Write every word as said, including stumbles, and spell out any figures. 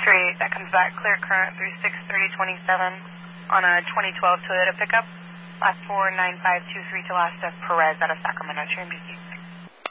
three, that comes back clear current through six thirty twenty-seven on a twenty twelve Toyota pickup. Last four nine five two three to last of Perez out of Sacramento, Cherry B C.